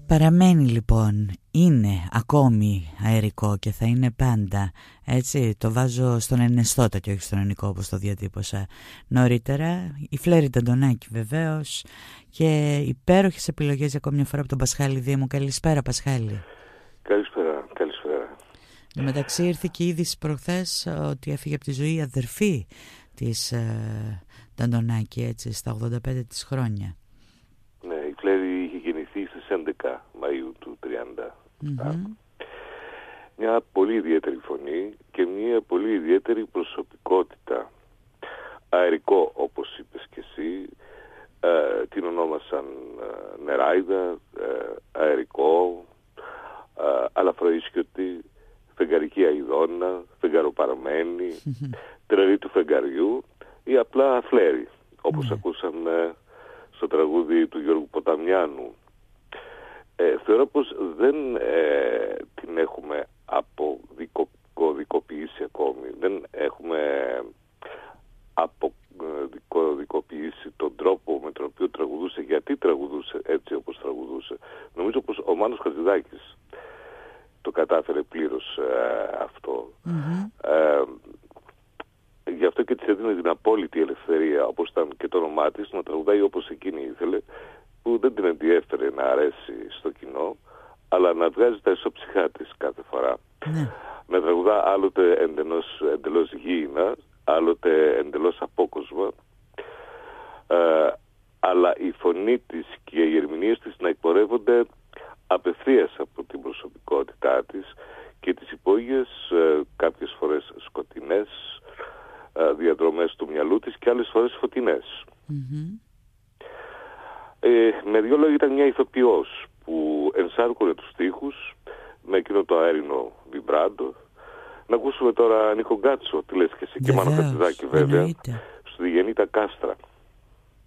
Παραμένει λοιπόν, είναι ακόμη αερικό και θα είναι πάντα, έτσι, το βάζω στον ενεστώτα και όχι στον ενικό όπως το διατύπωσα νωρίτερα. Η Φλέρη Νταντονάκη βεβαίως και υπέροχες επιλογές ακόμη μια φορά από τον Πασχάλη Δήμου. Καλησπέρα Πασχάλη. Καλησπέρα, καλησπέρα. Εν τω μεταξύ ήρθε και η είδηση προχθές ότι έφυγε από τη ζωή η αδερφή της Νταντονάκη, έτσι, στα 85 της χρόνια. Ναι, η Φλέρη είχε γεννηθεί στις 11 Μαΐου του 30. Μια πολύ ιδιαίτερη φωνή και μια πολύ ιδιαίτερη προσωπικότητα. Αερικό, όπως είπες και εσύ, την ονόμασαν νεράιδα, αερικό, αλαφροίσκιωτη, φεγγαρική αηδόνα, φεγγαροπαραμένη, τρελή του φεγγαριού ή απλά Φλέρη, όπως ακούσαμε στο τραγούδι του Γιώργου Ποταμιάνου. Θεωρώ πως δεν την έχουμε αποδικοποιήσει ακόμη. Δεν έχουμε αποδικοποιήσει τον τρόπο με τον οποίο τραγουδούσε, γιατί τραγουδούσε έτσι όπως τραγουδούσε. Νομίζω πως ο Μάνος Χατζηδάκης το κατάφερε πλήρως αυτό. Γι' αυτό και της έδινε την απόλυτη ελευθερία, όπως ήταν και το όνομά της, να τραγουδάει όπως εκείνη ήθελε, που δεν την ενδιέφερε να αρέσει στο κοινό, αλλά να βγάζει τα ισοψυχά της κάθε φορά. Να τραγουδά άλλοτε εντελώς γήινα, άλλοτε εντελώς απόκοσμα, αλλά η φωνή της και οι ερμηνείες της να εκπορεύονται απευθείας από την προσωπικότητά της και τις υπόγειες, κάποιες φορές σκοτεινές, διαδρομές του μυαλού της και άλλες φορές φωτεινές. Με δύο λόγια ήταν μια ηθοποιός που ενσάρκωνε τους στίχους με εκείνο το αέρινο βιμπράντο. Να ακούσουμε τώρα Νίκο Γκάτσο, τι λες και εσύ, και Μάνο Χατζηδάκη βέβαια, στη Γεννήτα Κάστρα.